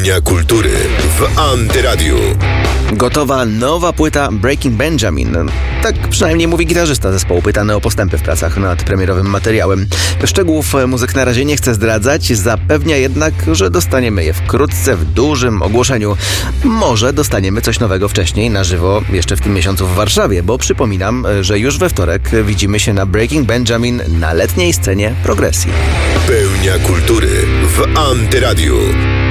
Pełnia kultury w Antyradiu. Gotowa nowa płyta Breaking Benjamin. Tak przynajmniej mówi gitarzysta zespołu, pytany o postępy w pracach nad premierowym materiałem. Szczegółów muzyk na razie nie chce zdradzać, zapewnia jednak, że dostaniemy je wkrótce w dużym ogłoszeniu. Może dostaniemy coś nowego wcześniej, na żywo, jeszcze w tym miesiącu w Warszawie, bo przypominam, że już we wtorek widzimy się na Breaking Benjamin na letniej scenie Progresji. Pełnia kultury w Antyradiu.